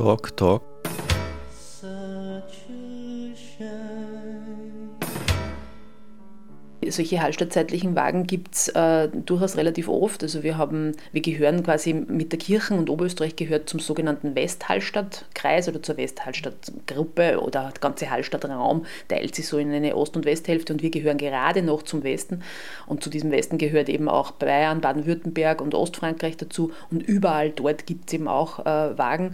Talk, Talk. Solche hallstattzeitlichen Wagen gibt es durchaus relativ oft. Also wir gehören quasi mit der Kirchen und Oberösterreich gehört zum sogenannten Westhallstattkreis oder zur Westhallstattgruppe, oder der ganze Hallstattraum teilt sich so in eine Ost- und Westhälfte und wir gehören gerade noch zum Westen. Und zu diesem Westen gehört eben auch Bayern, Baden-Württemberg und Ostfrankreich dazu und überall dort gibt es eben auch Wagen.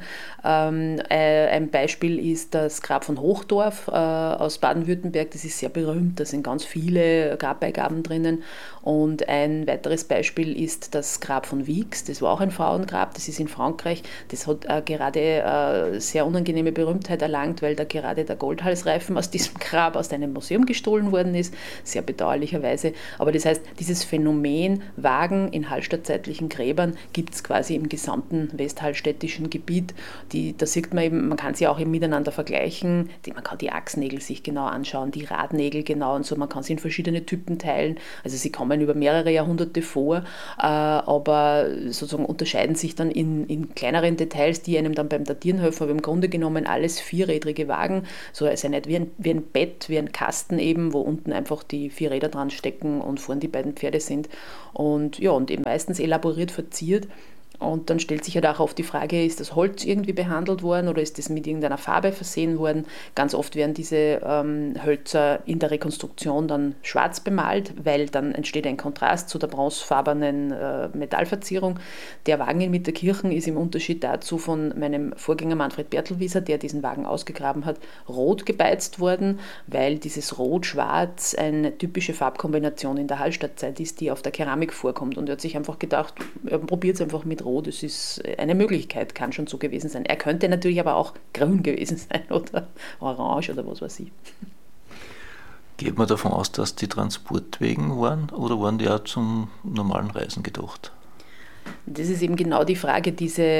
Ein Beispiel ist das Grab von Hochdorf aus Baden-Württemberg, das ist sehr berühmt, da sind ganz viele Grabbeigaben drinnen. Und ein weiteres Beispiel ist das Grab von Wieks, das war auch ein Frauengrab, das ist in Frankreich. Das hat gerade sehr unangenehme Berühmtheit erlangt, weil da gerade der Goldhalsreifen aus diesem Grab aus einem Museum gestohlen worden ist, sehr bedauerlicherweise. Aber das heißt, dieses Phänomen Wagen in hallstattzeitlichen Gräbern gibt es quasi im gesamten westhallstättischen Gebiet. Da sieht man eben, man kann sie auch eben miteinander vergleichen, man kann die Achsnägel sich genau anschauen, die Radnägel genau und so, man kann sie in verschiedene Typen teilen, also sie kommen über mehrere Jahrhunderte vor, aber sozusagen unterscheiden sich dann in kleineren Details, die einem dann beim Datieren helfen, aber im Grunde genommen alles vierrädrige Wagen, so also nicht wie ein Bett, wie ein Kasten eben, wo unten einfach die 4 Räder dran stecken und vorne die beiden Pferde sind und ja, und eben meistens elaboriert verziert. Und dann stellt sich halt auch oft die Frage, ist das Holz irgendwie behandelt worden oder ist das mit irgendeiner Farbe versehen worden? Ganz oft werden diese Hölzer in der Rekonstruktion dann schwarz bemalt, weil dann entsteht ein Kontrast zu der bronzefarbenen Metallverzierung. Der Wagen in Mitterkirchen ist im Unterschied dazu von meinem Vorgänger Manfred Bertelwieser, der diesen Wagen ausgegraben hat, rot gebeizt worden, weil dieses Rot-Schwarz eine typische Farbkombination in der Hallstattzeit ist, die auf der Keramik vorkommt. Und er hat sich einfach gedacht, er probiert es einfach mit Rot, das ist eine Möglichkeit, kann schon so gewesen sein. Er könnte natürlich aber auch grün gewesen sein oder orange oder was weiß ich. Geht man davon aus, dass die Transportwegen waren oder waren die auch zum normalen Reisen gedacht? Das ist eben genau die Frage,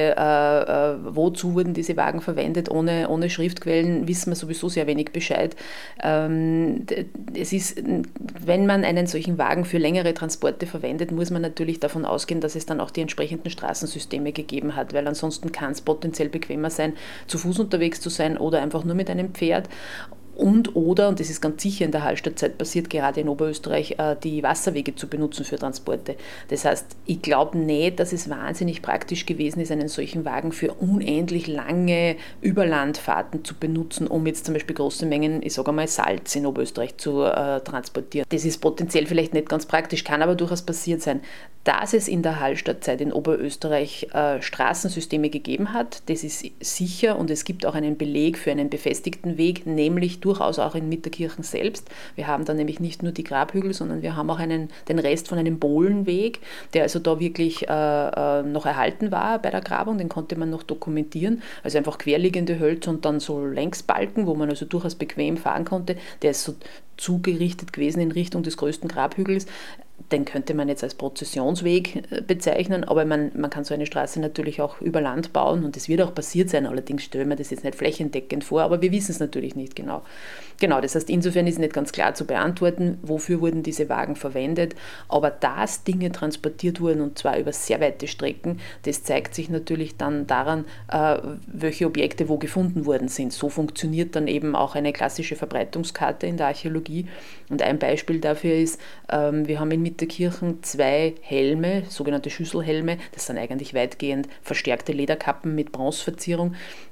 wozu wurden diese Wagen verwendet? Ohne Schriftquellen wissen wir sowieso sehr wenig Bescheid. Es ist, wenn man einen solchen Wagen für längere Transporte verwendet, muss man natürlich davon ausgehen, dass es dann auch die entsprechenden Straßensysteme gegeben hat, weil ansonsten kann es potenziell bequemer sein, zu Fuß unterwegs zu sein oder einfach nur mit einem Pferd. Und das ist ganz sicher in der Hallstattzeit passiert, gerade in Oberösterreich, die Wasserwege zu benutzen für Transporte. Das heißt, ich glaube nicht, dass es wahnsinnig praktisch gewesen ist, einen solchen Wagen für unendlich lange Überlandfahrten zu benutzen, um jetzt zum Beispiel große Mengen, ich sage einmal, Salz in Oberösterreich zu transportieren. Das ist potenziell vielleicht nicht ganz praktisch, kann aber durchaus passiert sein. Dass es in der Hallstattzeit in Oberösterreich Straßensysteme gegeben hat, das ist sicher und es gibt auch einen Beleg für einen befestigten Weg, nämlich durchaus auch in Mitterkirchen selbst. Wir haben da nämlich nicht nur die Grabhügel, sondern wir haben auch den Rest von einem Bohlenweg, der also da wirklich noch erhalten war bei der Grabung, den konnte man noch dokumentieren, also einfach querliegende Hölzer und dann so Längsbalken, wo man also durchaus bequem fahren konnte, der ist so zugerichtet gewesen in Richtung des größten Grabhügels. Den könnte man jetzt als Prozessionsweg bezeichnen, aber man kann so eine Straße natürlich auch über Land bauen und das wird auch passiert sein, allerdings stellen wir das jetzt nicht flächendeckend vor, aber wir wissen es natürlich nicht genau. Genau, das heißt, insofern ist nicht ganz klar zu beantworten, wofür wurden diese Wagen verwendet, aber dass Dinge transportiert wurden und zwar über sehr weite Strecken, das zeigt sich natürlich dann daran, welche Objekte wo gefunden worden sind. So funktioniert dann eben auch eine klassische Verbreitungskarte in der Archäologie und ein Beispiel dafür ist, wir haben in Mitterkirchen 2 Helme, sogenannte Schüsselhelme, das sind eigentlich weitgehend verstärkte Lederkappen mit Bronzeverzierung.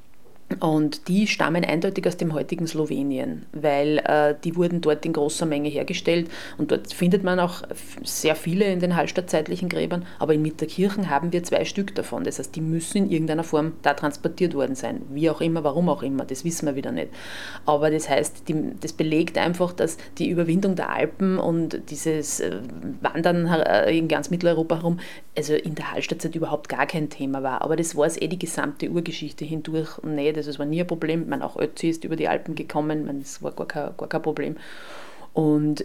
Und die stammen eindeutig aus dem heutigen Slowenien, weil die wurden dort in großer Menge hergestellt und dort findet man auch sehr viele in den hallstattzeitlichen Gräbern, aber in Mitterkirchen haben wir 2 Stück davon, das heißt, die müssen in irgendeiner Form da transportiert worden sein, wie auch immer, warum auch immer, das wissen wir wieder nicht. Aber das heißt, das belegt einfach, dass die Überwindung der Alpen und dieses Wandern in ganz Mitteleuropa herum, also in der Hallstattzeit überhaupt gar kein Thema war, aber das war es die gesamte Urgeschichte hindurch nicht. Also es war nie ein Problem. Auch Ötzi ist über die Alpen gekommen, es war gar kein Problem. Und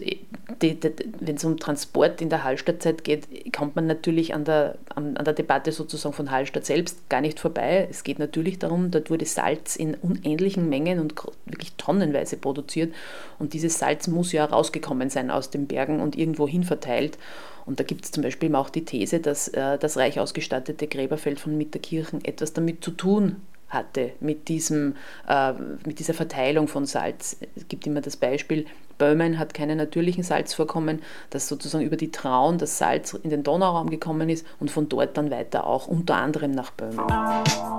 wenn es um Transport in der Hallstattzeit geht, kommt man natürlich an der Debatte sozusagen von Hallstatt selbst gar nicht vorbei. Es geht natürlich darum, dort wurde Salz in unendlichen Mengen und wirklich tonnenweise produziert. Und dieses Salz muss ja rausgekommen sein aus den Bergen und irgendwo hin verteilt. Und da gibt es zum Beispiel auch die These, dass das reich ausgestattete Gräberfeld von Mitterkirchen etwas damit zu tun hatte mit dieser Verteilung von Salz. Es gibt immer das Beispiel, Böhmen hat keine natürlichen Salzvorkommen, dass sozusagen über die Traun das Salz in den Donauraum gekommen ist und von dort dann weiter auch unter anderem nach Böhmen.